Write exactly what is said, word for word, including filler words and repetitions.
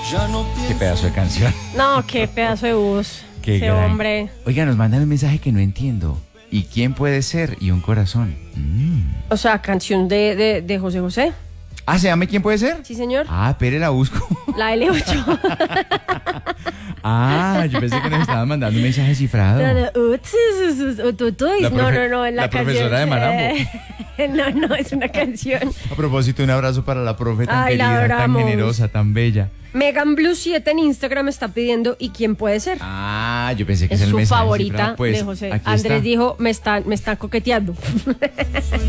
Qué pedazo de canción. No, qué pedazo de voz. Qué Ese gran- hombre. Oiga, nos mandan un mensaje que no entiendo. ¿Y quién puede ser? Y un corazón. Mm. O sea, canción de, de, de José José. Ah, ¿se llama quién puede ser? Sí, señor. Ah, espere, la busco. La L ocho. Ah, yo pensé que nos estaban mandando un mensaje cifrado. No, no, utsus, ututuis. La no, profe- no, no, en la, la canción. profesora de Marambo. No, no, es una canción. A propósito, un abrazo para la profe tan Ay, la querida, tan adoramos. generosa, tan bella. Megan Blue siete en Instagram está pidiendo ¿y quién puede ser? Ah, yo pensé que Es es el su mensaje favorita cifrado. Pues, de José. aquí Andrés está. dijo, me están, me están coqueteando.